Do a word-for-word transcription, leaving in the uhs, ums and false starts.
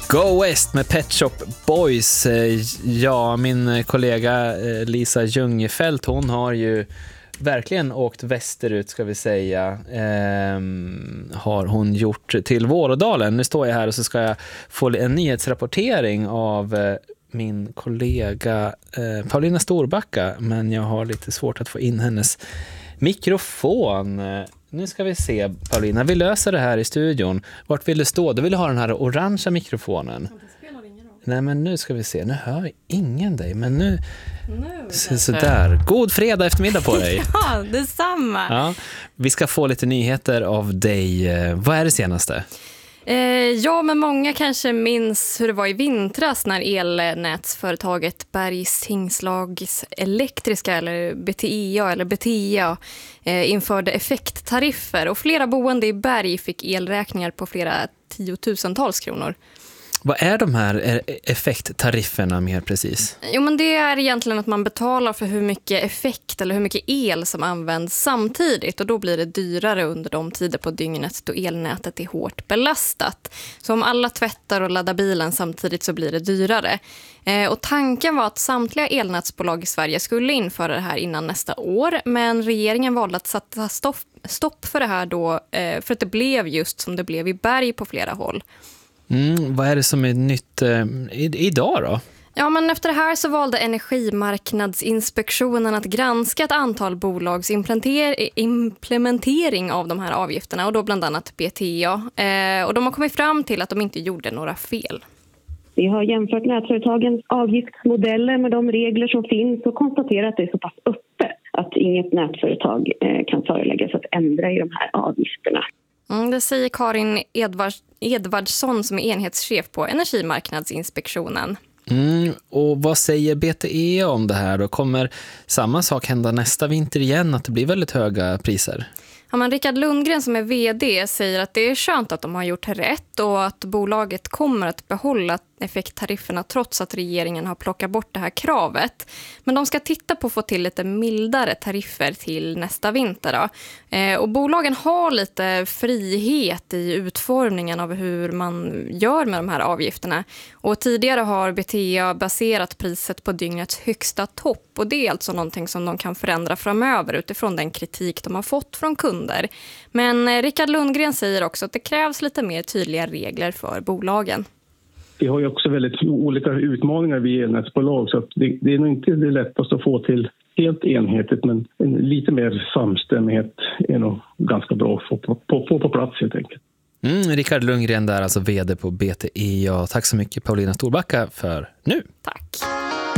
Go West med Pet Shop Boys. Ja, min kollega Lisa Ljungefelt, hon har ju verkligen åkt västerut, ska vi säga. Ehm, har hon gjort till Vårådalen. Nu står jag här och så ska jag få en nyhetsrapportering av eh, min kollega eh, Paulina Storbacka, men jag har lite svårt att få in hennes mikrofon. Nu ska vi se, Paulina, vi löser det här i studion. Vart vill du stå? Du vill ha den här orangea mikrofonen. Nej, men nu ska vi se. Nu hör ingen dig, men nu... nu så, så där. God fredag eftermiddag på dig. Ja, detsamma. Ja, vi ska få lite nyheter av dig. Vad är det senaste? Eh, ja, men många kanske minns hur det var i vintras när elnätsföretaget Bergs Tingslags Elektriska, eller B T E A eller B T E A, eh, införde effekttariffer. Och flera boende i Berg fick elräkningar på flera tiotusentals kronor. Vad är de här effekttarifferna mer precis? Jo, men det är egentligen att man betalar för hur mycket effekt eller hur mycket el som används samtidigt. Och då blir det dyrare under de tider på dygnet då elnätet är hårt belastat. Så om alla tvättar och laddar bilen samtidigt så blir det dyrare. Eh, och tanken var att samtliga elnätsbolag i Sverige skulle införa det här innan nästa år. Men regeringen valde att sätta stopp, stopp för det här då eh, för att det blev just som det blev i Berg på flera håll. Mm, vad är det som är nytt eh, i, idag då? Ja, men efter det här så valde Energimarknadsinspektionen att granska ett antal bolags implementering av de här avgifterna, och då bland annat B T E A. Eh, och de har kommit fram till att de inte gjorde några fel. Vi har jämfört nätföretagens avgiftsmodeller med de regler som finns och konstaterat att det är så pass öppet att inget nätföretag eh, kan föreläggas att ändra i de här avgifterna. Mm, det säger Karin Edvards, Edvardsson som är enhetschef på Energimarknadsinspektionen. Mm, och vad säger B T E A om det här då? Kommer samma sak hända nästa vinter igen, att det blir väldigt höga priser? Ja, men Rickard Lundgren som är vd säger att det är skönt att de har gjort rätt och att bolaget kommer att behålla effekttarifferna trots att regeringen har plockat bort det här kravet. Men de ska titta på att få till lite mildare tariffer till nästa vinter då. Eh, och bolagen har lite frihet i utformningen av hur man gör med de här avgifterna. Och tidigare har B T E A baserat priset på dygnets högsta topp, och det är alltså någonting som de kan förändra framöver utifrån den kritik de har fått från kunder. Men eh, Rickard Lundgren säger också att det krävs lite mer tydliga regler för bolagen. Vi har ju också väldigt olika utmaningar vid elnätsbolag, så att det, det är nog inte det lättaste att få till helt enhetligt, men en lite mer samstämmighet är nog ganska bra att få på, på, på, på plats helt enkelt. Mm, Rickard Lundgren där, alltså vd på B T E A. Tack så mycket Paulina Storbacka för nu. Tack.